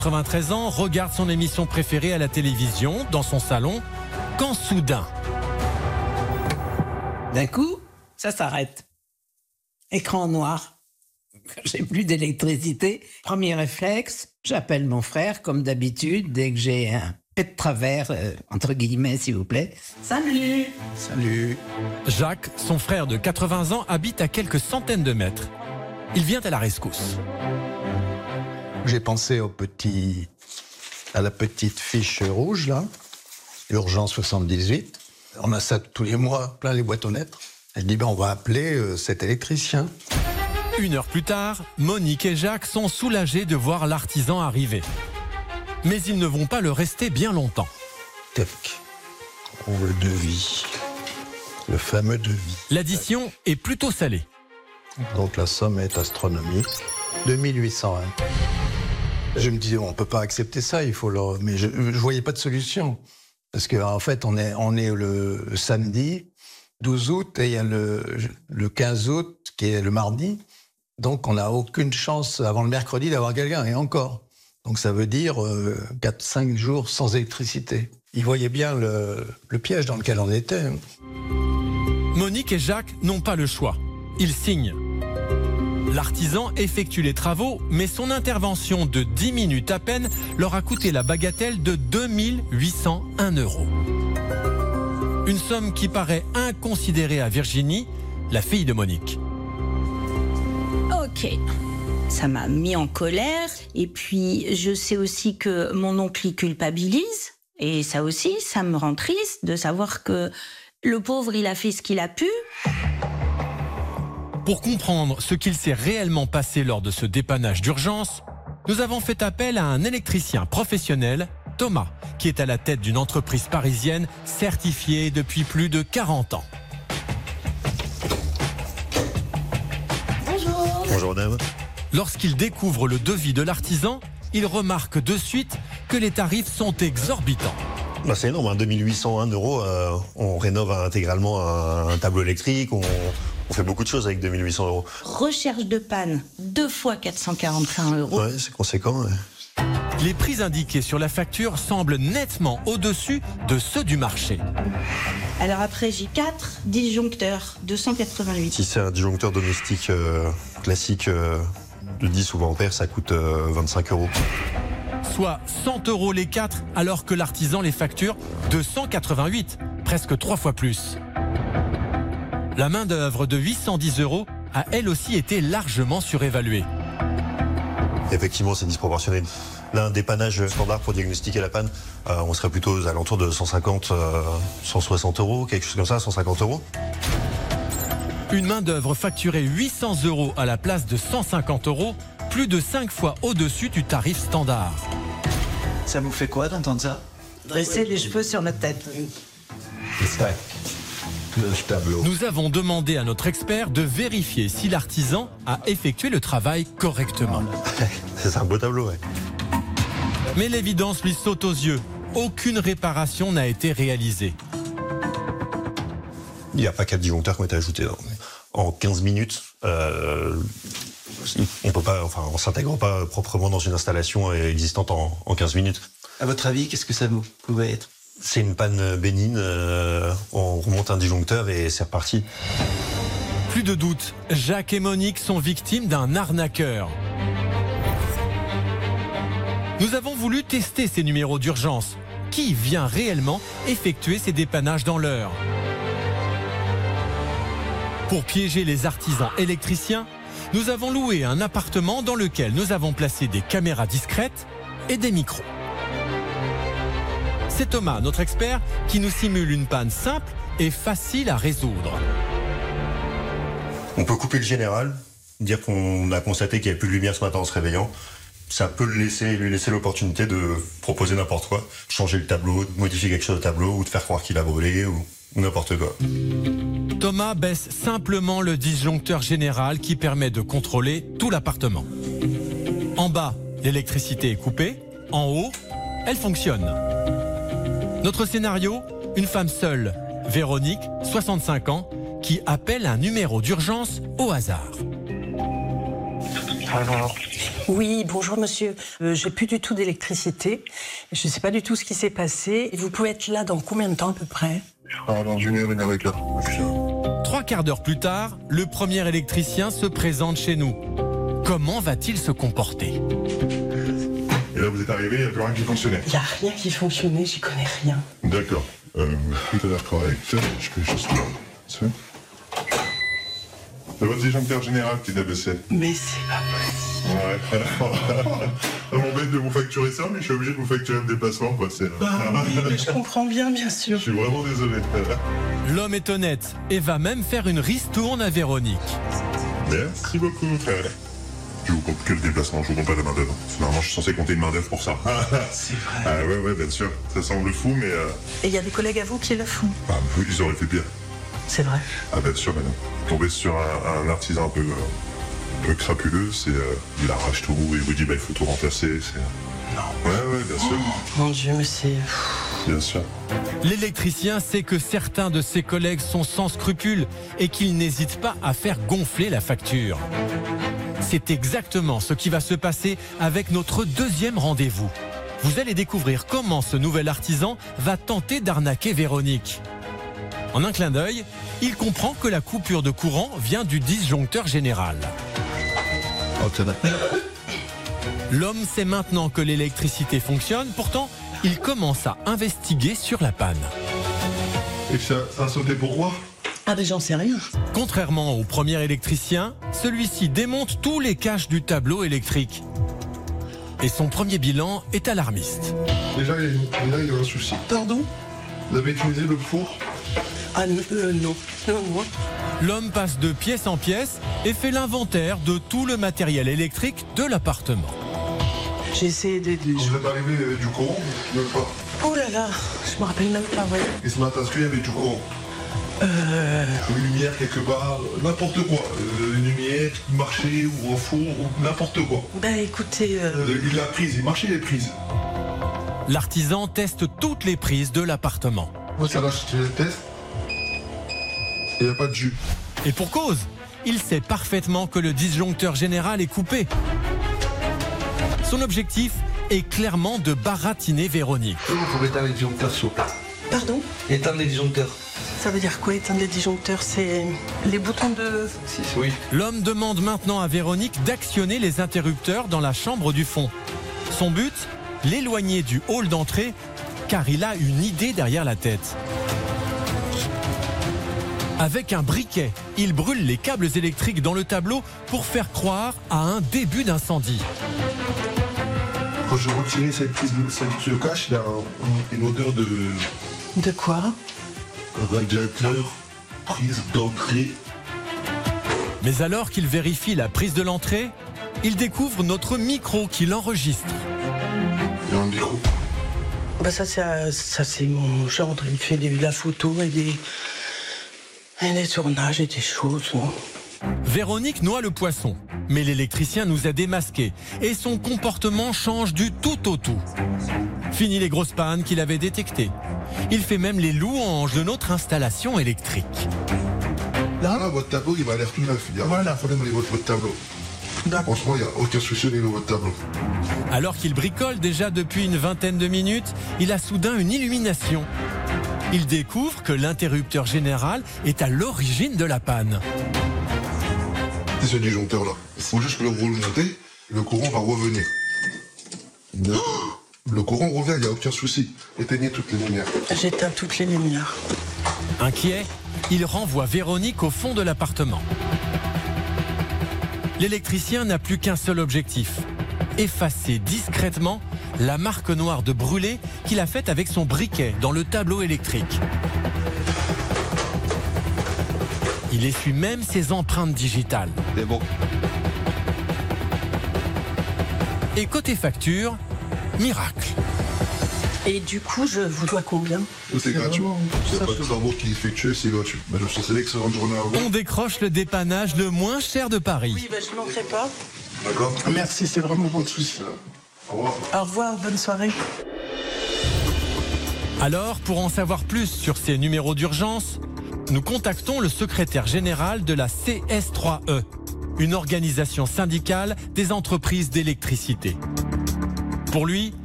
93 ans, regarde son émission préférée à la télévision, dans son salon, quand soudain... D'un coup, ça s'arrête. Écran noir. J'ai plus d'électricité. Premier réflexe, j'appelle mon frère, comme d'habitude, dès que j'ai un pet de travers, entre guillemets, s'il vous plaît. Salut! Salut. Jacques, son frère de 80 ans, habite à quelques centaines de mètres. Il vient à la rescousse. J'ai pensé à la petite fiche rouge, là, urgence 78. On a ça tous les mois, plein les boîtes aux lettres. Je dis, on va appeler cet électricien. 1 heure plus tard, Monique et Jacques sont soulagés de voir l'artisan arriver. Mais ils ne vont pas le rester bien longtemps. Tac. Oh, le devis. Le fameux devis. L'addition est plutôt salée. Donc la somme est astronomique. 2801. Je me disais, on ne peut pas accepter ça, il faut le... Mais je ne voyais pas de solution. Parce qu'en fait, on est le samedi 12 août et il y a le 15 août qui est le mardi. Donc on n'a aucune chance avant le mercredi d'avoir quelqu'un, et encore. Donc ça veut dire 4-5 jours sans électricité. Ils voyaient bien le piège dans lequel on était. Monique et Jacques n'ont pas le choix. Ils signent. L'artisan effectue les travaux, mais son intervention de 10 minutes à peine leur a coûté la bagatelle de 2801 €. Une somme qui paraît inconsidérée à Virginie, la fille de Monique. Ok, ça m'a mis en colère. Et puis, je sais aussi que mon oncle y culpabilise. Et ça aussi, ça me rend triste de savoir que le pauvre, il a fait ce qu'il a pu. Pour comprendre ce qu'il s'est réellement passé lors de ce dépannage d'urgence, nous avons fait appel à un électricien professionnel, Thomas, qui est à la tête d'une entreprise parisienne certifiée depuis plus de 40 ans. Bonjour. Bonjour madame. Lorsqu'il découvre le devis de l'artisan, il remarque de suite que les tarifs sont exorbitants. C'est énorme, 2801 €. On rénove intégralement un tableau électrique, on fait beaucoup de choses avec 2800 €. Recherche de panne, 2 fois 441 €. Ouais, c'est conséquent. Ouais. Les prix indiqués sur la facture semblent nettement au-dessus de ceux du marché. Alors après, j'ai 4 disjoncteurs, 288. Si c'est un disjoncteur domestique classique de 10 ou 20 ampères, ça coûte 25 €. Soit 100 € les 4, alors que l'artisan les facture 288, presque 3 fois plus. La main-d'œuvre de 810 € a elle aussi été largement surévaluée. Effectivement, c'est disproportionné. Là, un dépannage standard pour diagnostiquer la panne, on serait plutôt aux alentours de 150, 160 €, quelque chose comme ça, 150 €. Une main-d'œuvre facturée 800 € à la place de 150 €, plus de 5 fois au-dessus du tarif standard. Ça vous fait quoi d'entendre ça? Dresser les cheveux sur notre tête. Le tableau. Nous avons demandé à notre expert de vérifier si l'artisan a effectué le travail correctement. C'est un beau tableau, ouais. Mais l'évidence lui saute aux yeux. Aucune réparation n'a été réalisée. Il n'y a pas 4 disjoncteurs qui ont été ajoutés. En 15 minutes, on peut pas, on s'intègre pas proprement dans une installation existante en 15 minutes. À votre avis, qu'est-ce que ça vous pouvait être? C'est une panne bénigne, on remonte un disjoncteur et c'est reparti. Plus de doute, Jacques et Monique sont victimes d'un arnaqueur. Nous avons voulu tester ces numéros d'urgence. Qui vient réellement effectuer ces dépannages dans l'heure? Pour piéger les artisans électriciens, nous avons loué un appartement dans lequel nous avons placé des caméras discrètes et des micros. C'est Thomas, notre expert, qui nous simule une panne simple et facile à résoudre. On peut couper le général, dire qu'on a constaté qu'il n'y avait plus de lumière ce matin en se réveillant. Ça peut lui laisser l'opportunité de proposer n'importe quoi, changer le tableau, de modifier quelque chose au tableau ou de faire croire qu'il a brûlé ou n'importe quoi. Thomas baisse simplement le disjoncteur général qui permet de contrôler tout l'appartement. En bas, l'électricité est coupée. En haut, elle fonctionne. Notre scénario, une femme seule, Véronique, 65 ans, qui appelle un numéro d'urgence au hasard. Alors, Oui, bonjour monsieur. J'ai plus du tout d'électricité. Je ne sais pas du tout ce qui s'est passé. Et vous pouvez être là dans combien de temps à peu près ? Dans 1h15. 3 quarts d'heure plus tard, le premier électricien se présente chez nous. Comment va-t-il se comporter ? Et là, vous êtes arrivé, il n'y a plus rien qui fonctionnait. Il n'y a rien qui fonctionnait, j'y connais rien. D'accord. Tout a l'air correct. Je fais juste là. C'est votre disjoncteur général qui est abaissé. Mais c'est pas possible. Ouais. Ça m'embête de vous facturer ça, mais je suis obligé de vous facturer le déplacement, quoi. Oui, mais je comprends bien sûr. Je suis vraiment désolé. L'homme est honnête et va même faire une ristourne à Véronique. Merci beaucoup. Je vous compte que le déplacement, je vous compte pas la main d'œuvre. Normalement, je suis censé compter une main d'œuvre pour ça. C'est vrai. Ah ouais, bien sûr. Ça semble fou, mais... Et il y a des collègues à vous qui le font. Ah, ils auraient fait pire. C'est vrai. Ah bien sûr, madame. Tomber sur un artisan un peu crapuleux, il arrache tout et il vous dit il faut tout remplacer. Non. Ouais, bien sûr. Mon Dieu, mais c'est... Bien sûr. L'électricien sait que certains de ses collègues sont sans scrupules et qu'il n'hésite pas à faire gonfler la facture. C'est exactement ce qui va se passer avec notre deuxième rendez-vous. Vous allez découvrir comment ce nouvel artisan va tenter d'arnaquer Véronique. En un clin d'œil, il comprend que la coupure de courant vient du disjoncteur général. L'homme sait maintenant que l'électricité fonctionne, pourtant, il commence à investiguer sur la panne. Et ça a sauté pourquoi ? Ah ben j'en sais rien. Contrairement au premier électricien, celui-ci démonte tous les caches du tableau électrique. Et son premier bilan est alarmiste. Déjà, il y a un souci. Pardon ? Vous avez utilisé le four ? Ah non. L'homme passe de pièce en pièce et fait l'inventaire de tout le matériel électrique de l'appartement. J'ai essayé d'aider. Vous êtes arrivé du courant ou pas ? Oh là là, je me rappelle même pas, ouais. Et ce matin, est-ce qu'il y avait du courant ? Une lumière quelque part, n'importe quoi. Une lumière qui marchait ou un four ou n'importe quoi. Ben écoutez... La prise, il marchait les prises. L'artisan teste toutes les prises de l'appartement. Moi, ça lâche les tests. Il n'y a pas de jus. Et pour cause, il sait parfaitement que le disjoncteur général est coupé. Son objectif est clairement de baratiner Véronique. Il faut éteindre les disjoncteurs, s'il vous plaît. Pardon ? Éteindre les disjoncteurs. Ça veut dire quoi, éteindre les disjoncteurs ? C'est les boutons de... Oui. L'homme demande maintenant à Véronique d'actionner les interrupteurs dans la chambre du fond. Son but ? L'éloigner du hall d'entrée, car il a une idée derrière la tête. Avec un briquet, il brûle les câbles électriques dans le tableau pour faire croire à un début d'incendie. Quand je retirais cette prise de cache, il y a une odeur de De quoi ? radiateur, prise d'entrée. Mais alors qu'il vérifie la prise de l'entrée, il découvre notre micro qui l'enregistre. Il y a un micro. Bah ça c'est mon gendre, il fait de la photo et des tournages et des choses. Véronique noie le poisson, mais l'électricien nous a démasqués et son comportement change du tout au tout. Fini les grosses pannes qu'il avait détectées. Il fait même les louanges de notre installation électrique. Là, votre tableau, il va l'air tout neuf. Il n'y a pas de problème avec votre tableau. Franchement, il n'y a aucun souci avec votre tableau. Alors qu'il bricole déjà depuis une vingtaine de minutes, il a soudain une illumination. Il découvre que l'interrupteur général est à l'origine de la panne. C'est ce disjoncteur-là. Il faut juste le remonter, le courant va revenir. Le courant revient, il n'y a aucun souci. Éteignez toutes les lumières. J'éteins toutes les lumières. Inquiet, il renvoie Véronique au fond de l'appartement. L'électricien n'a plus qu'un seul objectif, effacer discrètement la marque noire de brûlé qu'il a faite avec son briquet dans le tableau électrique. Il essuie même ses empreintes digitales. C'est bon. Et côté facture, miracle. Et du coup, je vous dois combien ? C'est gratuit. Il n'y a pas de travaux qui est effectué, c'est gratuit. Je vous souhaite une excellente journée à vous. On décroche le dépannage le moins cher de Paris. Oui, je ne manquerai pas. D'accord. Merci, c'est vraiment pas de souci. Au revoir. Au revoir, bonne soirée. Alors, pour en savoir plus sur ces numéros d'urgence, nous contactons le secrétaire général de la CS3E, une organisation syndicale des entreprises d'électricité. Pour lui,